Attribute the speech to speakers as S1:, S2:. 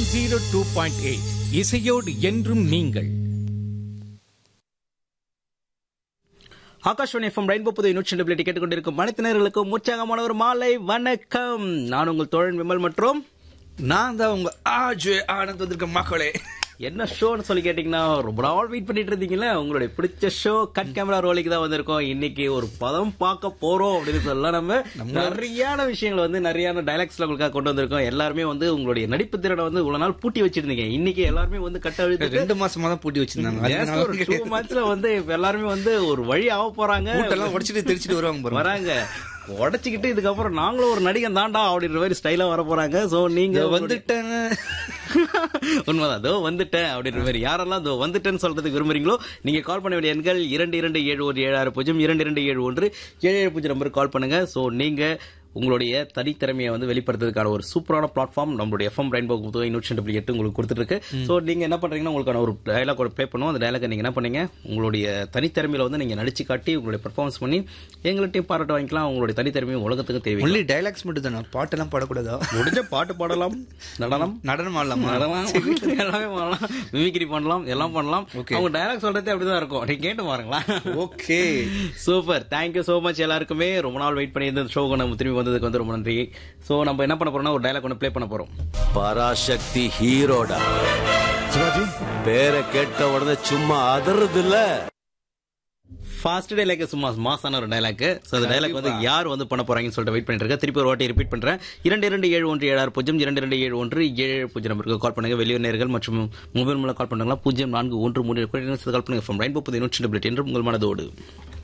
S1: 102.8 இசையோடு என்றும் நீங்கள்.
S2: ஆகாஷ்வாணி எஃப்எம் ரெயின்போ புது யூனிட் கேட்டுக்கொண்டிருக்கும் அனைத்து நேயர்களுக்கும் உற்சாகமான ஒரு மாலை வணக்கம். நான் உங்கள் தோழன் விமல் மற்றும்
S3: நான் தான் உங்க ஆனந்த் வந்திருக்க மக்களே.
S2: என்ன ஷோன்னு சொல்லி கேட்டீங்கன்னா, ரொம்ப நாள் வெயிட் பண்ணிட்டு இருந்தீங்களா, உங்களுடைய பிடிச்ச ஷோ கட் கேமரா ரோலிக்கு தான் வந்திருக்கோம். இன்னைக்கு ஒரு பதம் பார்க்க போறோம் அப்படின்னு சொல்லலாம். நம்ம நிறையான விஷயங்கள் வந்து நிறையான டைலாக்ஸ்ல உங்களுக்காக கொண்டு வந்திருக்கோம். எல்லாருமே வந்து உங்களுடைய நடிப்பு திறனை வந்து இவ்வளவு நாள் பூட்டி வச்சிருந்தீங்க. இன்னைக்கு எல்லாருமே வந்து கட்ட அழுத்து
S3: 2 மாசமா தான் பூட்டி வச்சிருந்தாங்க.
S2: ஒரு 2 monthsல வந்து எல்லாருமே வந்து ஒரு வழி ஆக போறாங்க.
S3: உடைச்சிட்டு தெரிச்சிட்டு வராங்க.
S2: உடைச்சுக்கிட்டு இதுக்கப்புறம் நாங்களும் ஒரு நடிகன் தாண்டா அப்படின்ற மாதிரி ஸ்டைலா வர போறாங்க. சோ நீங்க
S3: வந்துட்டேன்,
S2: உண்மைதான், அதோ வந்துட்டேன் அப்படின்ற மாதிரி யாரெல்லாம் அதோ வந்துட்டேன்னு சொல்றதுக்கு விரும்புறீங்களோ நீங்க கால் பண்ண வேண்டிய எண்கள் 227176 227177 நம்பருக்கு கால் பண்ணுங்க. சோ நீங்க உங்களுடைய தனித்திறமையை வந்து வெளிப்படுத்துறதுக்கான ஒரு சூப்பரான பிளாட்ஃபார்ம் நம்மளுடைய எஃப்எம் ரெயின்போ 102.8 உங்களுக்கு கொடுத்துட்டு இருக்கு. ஸோ நீங்க என்ன பண்றீங்கன்னா, உங்களுக்கான ஒரு டயலாக் ப்ளே பண்ணுவோம். அந்த டயலாக் நீங்க என்ன பண்ணீங்க, உங்களுடைய தனித்திறமையில வந்து நீங்க நடிச்சு காட்டி உங்களுடைய பெர்ஃபார்மன்ஸ் பண்ணி எங்கள்கிட்டையும் பாராட்ட வாங்கிக்கலாம். உங்களுடைய தனித்திறமையும் உலகத்துக்கு தேவை.
S3: ஒன்லி டைலாக்ஸ் மட்டும் தானே, பாட்டெல்லாம் பாடக்கூடாதா?
S2: முடிஞ்ச பாட்டு பாடலாம், நடனம் ஆடலாம், எல்லாமே பண்ணலாம், மிமிக்ரி பண்ணலாம், எல்லாம் பண்ணலாம். அவங்க டயலாக் சொல்றதே அப்படிதான் இருக்கும். நீங்க கேட்டு பாருங்களா.
S3: Okay,
S2: super. Thank you so much எல்லாருக்குமே. ரொம்ப நாள் வெயிட் பண்ணி இந்த ஷோக்கு நம்ம திரும்பி வந்ததுக்கு வந்து ரொம்ப நன்றி. சோ நம்ம என்ன பண்ண போறோம்னா, ஒரு டயலாக் ஒன்று ப்ளே பண்ண போறோம்.
S4: பராசக்தி ஹீரோடா சிவாஜி பேரை கேட்ட உடனே சும்மா அதறது இல்ல.
S2: ஃபாஸ்ட் டயலாக் சும்மா மாசான ஒரு டயலாக். சோ அந்த டயலாக் வந்து யார் வந்து பண்ண போறாங்கன்னு சொல்லிட்டு வெயிட் பண்ணிட்டு இருக்கேன். திருப்பி ஒரு வாட்டி ரிப்பீட் பண்றேன். 227176 227177 நம்பருக்கு கால் பண்ணுங்க. வெளியூர் நேயர்கள் மற்றும் மொபைல் மூலம் கால் பண்ணுங்களா 0413 கால் பண்ணுங்க. ஃப்ரம் ரெயின்போ புது யூனிட் என்று உங்கள் மனதோடு.